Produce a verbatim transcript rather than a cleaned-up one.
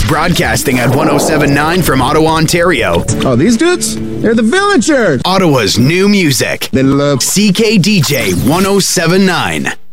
broadcasting at one oh seven point nine from Ottawa, Ontario. Oh, these dudes? They're the Villagers. Ottawa's new music. They love C K D J one oh seven point nine.